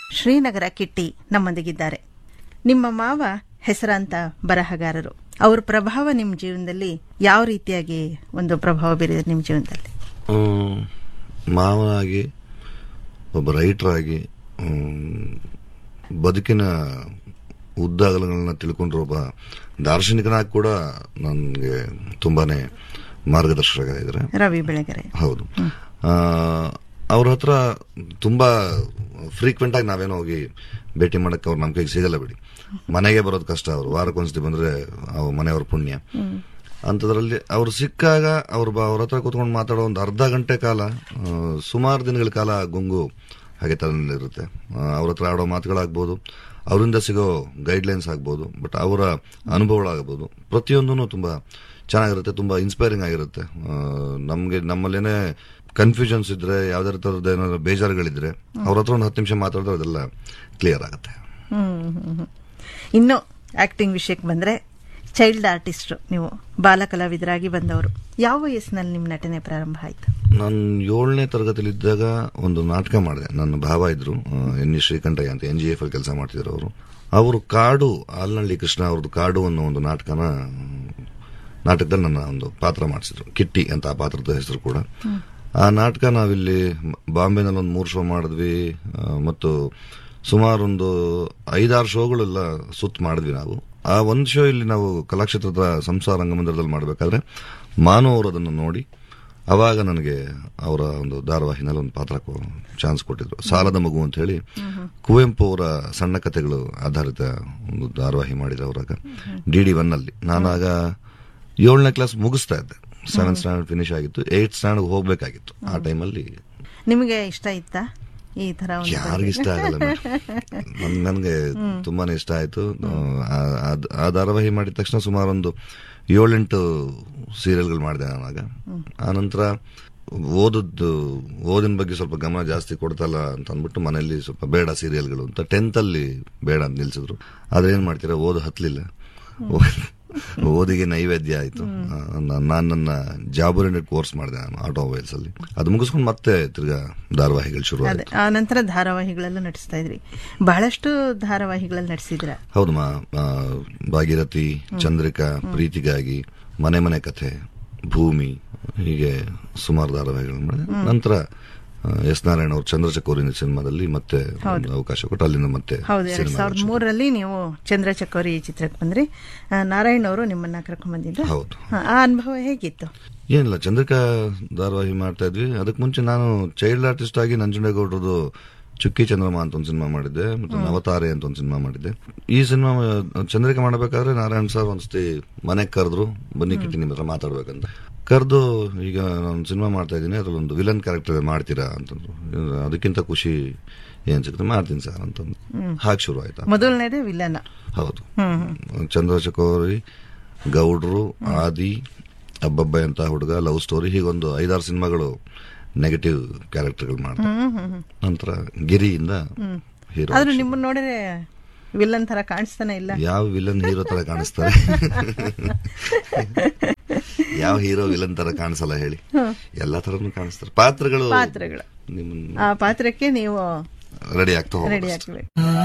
ಶ್ರೀನಗರ ಕಿಟ್ಟಿ ನಮ್ಮೊಂದಿಗಿದ್ದಾರೆ. ನಿಮ್ಮ ಮಾವ ಹೆಸರಾಂತ ಬರಹಗಾರರು. ಅವ್ರ ಪ್ರಭಾವ ನಿಮ್ಮ ಜೀವನದಲ್ಲಿ ಯಾವ ರೀತಿಯಾಗಿ ಒಂದು ಪ್ರಭಾವ ಬೀರಿದೆ ನಿಮ್ಮ ಜೀವನದಲ್ಲಿ? ಮಾವ ಆಗಿ, ಒಬ್ಬ ರೈಟರ್ ಆಗಿ, ಬದುಕಿನ ಉದ್ದಾಗಲಗಳನ್ನ ತಿಳ್ಕೊಂಡ್ರೆ ಒಬ್ಬ ದಾರ್ಶನಿಕನಾಗಿ ಕೂಡ ನನಗೆ ತುಂಬಾನೇ ಮಾರ್ಗದರ್ಶಕರಾಗಿದ್ದಾರೆ ರವಿ ಬೆಳಗೆರೆ. ಹೌದು. ಅವ್ರ ಹತ್ರ ತುಂಬಾ ಫ್ರೀಕ್ವೆಂಟ್ ಆಗಿ ನಾವೇನೋ ಹೋಗಿ ಭೇಟಿ ಮಾಡಕ್ಕೆ ಅವ್ರು ನಮ್ಮ ಕೈಗೆ ಸಿಗಲ್ಲ ಬಿಡಿ. ಮನೆಗೆ ಬರೋದು ಕಷ್ಟ. ಅವರು ವಾರಕ್ಕೊಂದ್ಸತಿ ಬಂದ್ರೆ ಮನೆಯವ್ರ ಪುಣ್ಯ. ಅಂಥದ್ರಲ್ಲಿ ಅವ್ರು ಸಿಕ್ಕಾಗ ಅವ್ರ ಹತ್ರ ಕೂತ್ಕೊಂಡು ಮಾತಾಡೋ ಒಂದು ಅರ್ಧ ಗಂಟೆ ಕಾಲ, ಸುಮಾರು ದಿನಗಳ ಕಾಲ ಗುಂಗು ಹಾಗೆ ತಲೆಯಲ್ಲಿರುತ್ತೆ. ಅವ್ರ ಹತ್ರ ಆಡೋ ಮಾತುಗಳಾಗ್ಬೋದು, ಅವರಿಂದ ಸಿಗೋ ಗೈಡ್ಲೈನ್ಸ್ ಆಗ್ಬೋದು, ಬಟ್ ಅವರ ಅನುಭವಗಳಾಗಬಹುದು, ಪ್ರತಿಯೊಂದೂ ತುಂಬಾ ಚೆನ್ನಾಗಿರುತ್ತೆ, ತುಂಬಾ ಇನ್ಸ್ಪೈರಿಂಗ್ ಆಗಿರುತ್ತೆ. ನಮ್ಮಲ್ಲೇನೆ ಕನ್ಫ್ಯೂಷನ್ಸ್ ಇದ್ರೆ, ಯಾವ್ದಾರ ತರದ ಏನಾದ್ರು ಬೇಜಾರುಗಳಿದ್ರೆ ಅವ್ರ ಹತ್ರ ಒಂದು 10 ನಿಮಿಷ ಮಾತಾಡಿದ್ರೆ ಅದೆಲ್ಲ ಕ್ಲಿಯರ್ ಆಗುತ್ತೆ. ಇನ್ನು ಆಕ್ಟಿಂಗ್ ವಿಷಯಕ್ಕೆ ಬಂದ್ರೆ, ಚೈಲ್ಡ್ ಆರ್ಟಿಸ್ಟ್ ನೀವು, ಬಾಲ ಕಲಾವಿದರಾಗಿ ಬಂದವರು. ಯಾವ ವಯಸ್ಸಿನಲ್ಲಿ ನಿಮ್ಮ ನಟನೆ ಪ್ರಾರಂಭ ಆಯ್ತು? ನಾನು 7ನೇ ತರಗತಿಲಿದ್ದಾಗ ಒಂದು ನಾಟಕ ಮಾಡಿದೆ. ನನ್ನ ಭಾವ ಇದ್ರು, ಎನ್ ಇ ಶ್ರೀಕಂಠಯ್ಯ ಅಂತ, NGF ಅಲ್ಲಿ ಕೆಲಸ ಮಾಡ್ತಿದ್ರು ಅವರು. ಅವರು ಕಾಡು, ಆಲ್ನಳ್ಳಿ ಕೃಷ್ಣ ಅವ್ರದ್ದು ಕಾಡು ಅನ್ನೋ ಒಂದು ನಾಟಕದಲ್ಲಿ ನನ್ನ ಒಂದು ಪಾತ್ರ ಮಾಡಿಸಿದ್ರು. ಕಿಟ್ಟಿ ಅಂತ ಆ ಪಾತ್ರದ ಹೆಸರು ಕೂಡ. ಆ ನಾಟಕ ನಾವಿಲ್ಲಿ ಬಾಂಬೆನಲ್ಲಿ ಒಂದು 3 ಶೋ ಮಾಡಿದ್ವಿ, ಮತ್ತು ಸುಮಾರು ಒಂದು 5-6 ಶೋಗಳೆಲ್ಲ ಸುತ್ತ ಮಾಡಿದ್ವಿ ನಾವು. ಆ ಒಂದು ಶೋ ಇಲ್ಲಿ ನಾವು ಕಲಾಕ್ಷೇತ್ರದ ಸಂಸಾರ ರಂಗಮಂದಿರದಲ್ಲಿ ಮಾಡಬೇಕಾದ್ರೆ ಮಾನು ಅವರು ಅದನ್ನು ನೋಡಿ ಅವಾಗ ನನಗೆ ಅವರ ಒಂದು ಧಾರಾವಾಹಿನಲ್ಲಿ ಒಂದು ಪಾತ್ರ ಚಾನ್ಸ್ ಕೊಟ್ಟಿದ್ರು. ಸಾಲದ ಮಗು ಅಂತ ಹೇಳಿ ಕುವೆಂಪು ಅವರ ಸಣ್ಣ ಕಥೆಗಳು ಆಧಾರಿತ ಒಂದು ಧಾರಾವಾಹಿ ಮಾಡಿದ್ರು ಅವರಾಗ DD1 ಅಲ್ಲಿ. ನಾನಾಗ 7ನೇ ಕ್ಲಾಸ್ ಮುಗಿಸ್ತಾ ಇದ್ದೆ. 7th ಸ್ಟ್ಯಾಂಡರ್ಡ್ ಫಿನಿಶ್ ಆಗಿತ್ತು, 8th ಸ್ಟ್ಯಾಂಡರ್ಡ್ ಹೋಗ್ಬೇಕಾಗಿತ್ತು. ಆ ಟೈಮಲ್ಲಿ ನಿಮಗೆ ಇಷ್ಟ ಇತ್ತಾ ಈ ತರ? ಯಾರಿಗಿಷ್ಟ ಆಗಲ್ಲ, ನನ್ಗೆ ತುಂಬಾನೇ ಇಷ್ಟ ಆಯ್ತು. ಆ ಧಾರಾವಾಹಿ ಮಾಡಿದ ತಕ್ಷಣ ಸುಮಾರು ಒಂದು 7-8 ಸೀರಿಯಲ್ಗಳು ಮಾಡಿದೆ ನಾನಾಗ. ಆನಂತರ ಓದಿನ ಬಗ್ಗೆ ಸ್ವಲ್ಪ ಗಮನ ಜಾಸ್ತಿ ಕೊಡ್ತಲ್ಲ ಅಂತ ಅಂದ್ಬಿಟ್ಟು ಮನೆಯಲ್ಲಿ ಸ್ವಲ್ಪ ಬೇಡ ಸೀರಿಯಲ್ಗಳು ಅಂತ 10th ಅಲ್ಲಿ ಬೇಡ ಅಂತ ನಿಲ್ಸಿದ್ರು. ಆದ್ರೆ ಏನ್ ಮಾಡ್ತೀರಾ, ಓದು ಹತ್ಲಿಲ್ಲ. ಓದಿಗೆ ನೈವೇದ್ಯ ಆಯ್ತು. ನಾನು ನನ್ನ ಜಾಬ್ ಓರಿಯೆಂಟೆಡ್ ಕೋರ್ಸ್ ಮಾಡಿದೆ ನಾನು ಆಟೋಮೊಬೈಲ್ಸ್ ಅಲ್ಲಿ. ಅದು ಮುಗಿಸ್ಕೊಂಡು ಮತ್ತೆ ತಿರ್ಗಾ ಧಾರಾವಾಹಿಗಳು ಶುರು ಆಯ್ತು. ಆ ನಂತರ ಧಾರಾವಾಹಿಗಳೆಲ್ಲ ನಡೆಸ್ತಾ ಇದ್ರಿ, ಬಹಳಷ್ಟು ಧಾರಾವಾಹಿಗಳಲ್ಲಿ ನಡೆಸಿದ್ರ? ಹೌದು, ಭಾಗೀರಥಿ, ಚಂದ್ರಿಕಾ, ಪ್ರೀತಿಗಾಗಿ, ಮನೆ ಮನೆ ಕಥೆ, ಭೂಮಿ, ಹೀಗೆ ಸುಮಾರು ಧಾರಾವಾಹಿಗಳು ಮಾಡಿದೆ. ನಂತರ ಎಸ್ ನಾರಾಯಣ ಅವರು ಚಂದ್ರಚಕೋರಿ ಸಿನಿಮಾದಲ್ಲಿ ಮತ್ತೆ ಅವಕಾಶ ಕೊಟ್ಟು ಅಲ್ಲಿಂದ ಮತ್ತೆ 2003ರಲ್ಲಿ ನೀವು ಚಂದ್ರಚಕೋರಿ ಚಿತ್ರಕ್ಕೆ ಬಂದ್ರಿ. ನಾರಾಯಣ್ ಅವರು ನಿಮ್ಮನ್ನ ಕರ್ಕೊಂಡ್ ಬಂದಿದ್ರು. ಹೌದು. ಆ ಅನುಭವ ಹೇಗಿತ್ತು? ಏನಿಲ್ಲ, ಚಂದ್ರಿಕಾ ಧಾರಾವಾಹಿ ಮಾಡ್ತಾ ಇದ್ವಿ. ಅದಕ್ಕೆ ಮುಂಚೆ ನಾನು ಚೈಲ್ಡ್ ಆರ್ಟಿಸ್ಟ್ ಆಗಿ ನಂಜುಂಡೇಗೌಡರದು ಚುಕ್ಕಿ ಚಂದ್ರಮ ಅಂತ ಒಂದು ಸಿನಿಮಾ ಮಾಡಿದ್ದೆ, ಮತ್ತೆ ನವತಾರೆ ಅಂತ ಒಂದು ಸಿನಿಮಾ ಮಾಡಿದ್ದೆ. ಈ ಸಿನಿಮಾ ಚಂದ್ರಿಕಾ ಮಾಡಬೇಕಾದ್ರೆ ನಾರಾಯಣ್ ಸರ್ ಒಂದ್ಸತಿ ಮನೆಗೆ ಕರೆದ್ರು, ಬನ್ನಿ ಕಿಟ್ಟಿ ನಿಮ್ಮ ಹತ್ರ ಮಾತಾಡ್ಬೇಕಂತ ಕರೆದು, ಈಗ ನಾನು ಸಿನಿಮಾ ಮಾಡ್ತಾ ಇದ್ದೀನಿ, ಅದ್ರಲ್ಲೊಂದು ವಿಲನ್ ಕ್ಯಾರೆಕ್ಟರ್ ಮಾಡ್ತೀರಾ ಅಂತಂದ್ರು. ಅದಕ್ಕಿಂತ ಖುಷಿ ಏನ್ ಸಿಗುತ್ತೆ, ಮಾಡ್ತೀನಿ ಸರ್ ಅಂತಂದು ಹಾಗೆ ಶುರು ಆಯ್ತಾ. ಮೊದಲನೇದೇ ವಿಲನ್? ಹೌದು. ಚಂದ್ರಚಕೋರಿ, ಗೌಡ್ರು, ಆದಿ, ಅಬ್ಬಬ್ಬ ಅಂತ ಹುಡುಗ, ಲವ್ ಸ್ಟೋರಿ, ಹೀಗೊಂದು 5-6 ಸಿನಿಮಾಗಳು ನೆಗೆಟಿವ್ ಕ್ಯಾರೆಕ್ಟರ್ಗಳು ಮಾಡ್ತಾರೆ. ನಂತರ ಗಿರಿಯಿಂದ ಹೀರೋ. ಆದ್ರೂ ನಿಮ್ಮನ್ನ ನೋಡಿದ್ರೆ ವಿಲನ್ ತರ ಕಾಣಿಸ್ತಾನೆ ಇಲ್ಲ. ಯಾವ ವಿಲನ್ ಹೀರೋ ತರ ಕಾಣಿಸ್ತಾರೆ? ಯಾವ ಹೀರೋ ವಿಲನ್ ತರ ಕಾಣಿಸಲ್ಲ ಹೇಳಿ? ಎಲ್ಲಾ ತರನು ಕಾಣಿಸ್ತಾರೆ. ಪಾತ್ರಗಳು ಆ ಪಾತ್ರಕ್ಕೆ ನೀವು ರೆಡಿ ಆಗ್ತಾ ಹೋಗ್ಬೇಕು.